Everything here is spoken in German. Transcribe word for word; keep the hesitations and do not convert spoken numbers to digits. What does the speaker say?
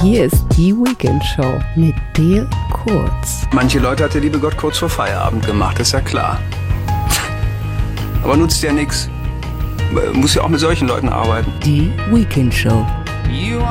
Hier ist die Weekend Show mit Bill Kurz. Manche Leute hat der liebe Gott kurz vor Feierabend gemacht, ist ja klar. Aber nutzt ja nichts. Muss ja auch mit solchen Leuten arbeiten. Die Weekend Show. You